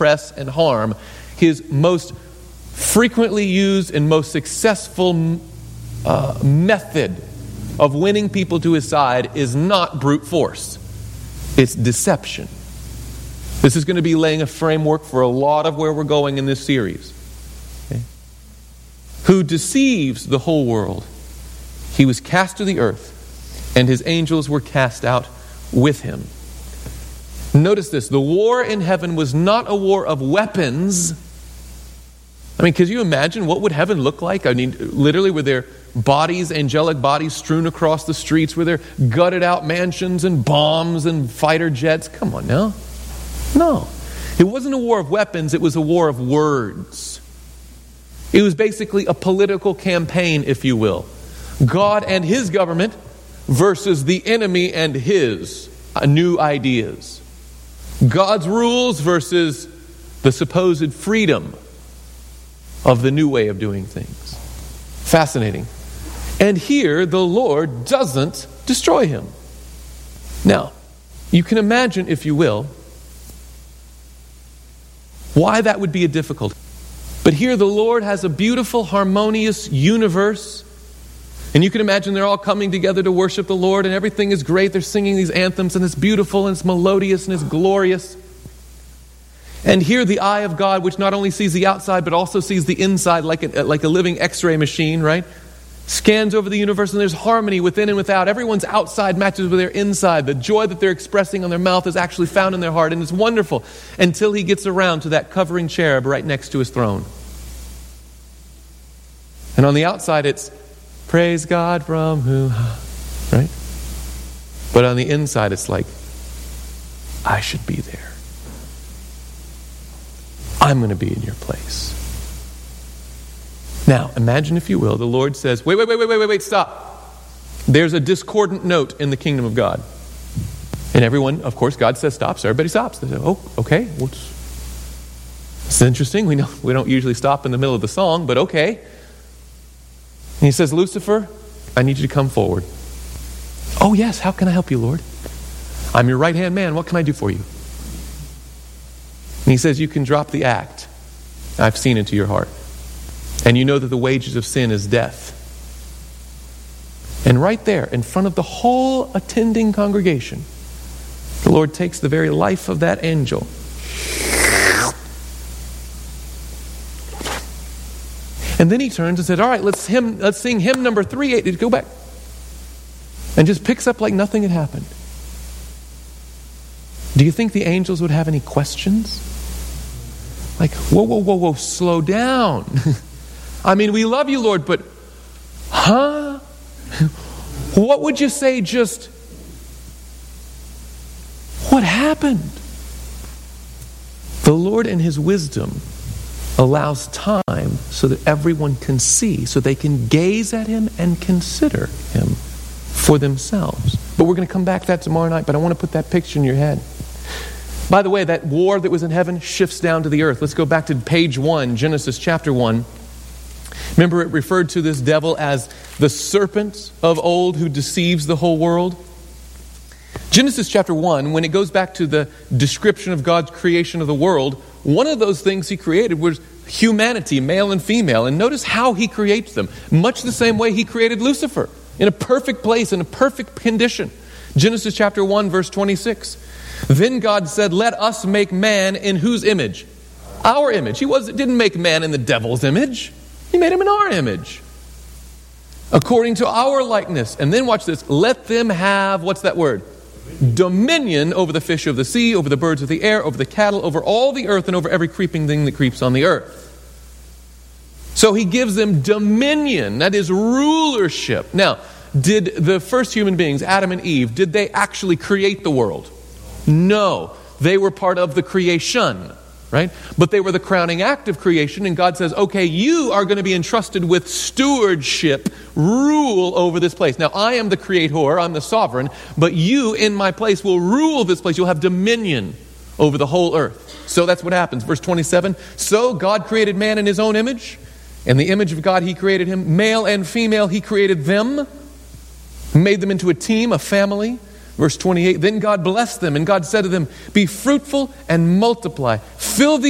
oppress, and harm, his most frequently used and most successful method of winning people to his side is not brute force. It's deception. This is going to be laying a framework for a lot of where we're going in this series. Okay? Who deceives the whole world. He was cast to the earth, and his angels were cast out with him. Notice this, the war in heaven was not a war of weapons. I mean, could you imagine what would heaven look like? I mean, literally, were there bodies, angelic bodies strewn across the streets? Were there gutted out mansions and bombs and fighter jets? Come on now. No. It wasn't a war of weapons, it was a war of words. It was basically a political campaign, if you will. God and his government versus the enemy and his new ideas. God's rules versus the supposed freedom of the new way of doing things. Fascinating. And here the Lord doesn't destroy him. Now, you can imagine, if you will, why that would be a difficulty. But here the Lord has a beautiful, harmonious universe. And you can imagine they're all coming together to worship the Lord, and everything is great. They're singing these anthems, and it's beautiful, and it's melodious, and it's glorious. And here the eye of God, which not only sees the outside, but also sees the inside like a living x-ray machine, right? Scans over the universe, and there's harmony within and without. Everyone's outside matches with their inside. The joy that they're expressing on their mouth is actually found in their heart, and it's wonderful until he gets around to that covering cherub right next to his throne. And on the outside it's, praise God from whom, right? But on the inside it's like, I should be there. I'm going to be in your place. Now, imagine, if you will, the Lord says, wait, stop. There's a discordant note in the kingdom of God. And everyone, of course, God says stop, so everybody stops. They say, oh, okay. It's interesting. We don't usually stop in the middle of the song, but okay. And he says, Lucifer, I need you to come forward. Oh, yes, how can I help you, Lord? I'm your right-hand man. What can I do for you? And he says, you can drop the act I've seen into your heart. And you know that the wages of sin is death. And right there, in front of the whole attending congregation, the Lord takes the very life of that angel. And then he turns and said, all right, let's sing hymn number 3. Go back. And just picks up like nothing had happened. Do you think the angels would have any questions? Like, whoa, slow down. I mean, we love you, Lord, but, huh? What would you say just, what happened? The Lord in his wisdom allows time so that everyone can see, so they can gaze at him and consider him for themselves. But we're going to come back to that tomorrow night, but I want to put that picture in your head. By the way, that war that was in heaven shifts down to the earth. Let's go back to page 1, Genesis chapter 1. Remember, it referred to this devil as the serpent of old who deceives the whole world. Genesis chapter 1, when it goes back to the description of God's creation of the world, one of those things he created was humanity, male and female. And notice how he creates them. Much the same way he created Lucifer, in a perfect place, in a perfect condition. Genesis chapter 1, verse 26. Then God said, let us make man in whose image? Our image. He didn't make man in the devil's image. He made him in our image. According to our likeness. And then watch this. Let them have, what's that word? Dominion over the fish of the sea, over the birds of the air, over the cattle, over all the earth, and over every creeping thing that creeps on the earth. So he gives them dominion. That is rulership. Now, did the first human beings, Adam and Eve, did they actually create the world? No. They were part of the creation, right? But they were the crowning act of creation, and God says, okay, you are going to be entrusted with stewardship, rule over this place. Now, I am the creator, I'm the sovereign, but you in my place will rule this place. You'll have dominion over the whole earth. So that's what happens. Verse 27, so God created man in his own image. In the image of God, he created him. Male and female, he created them. Made them into a team, a family. Verse 28, then God blessed them, and God said to them, be fruitful and multiply. Fill the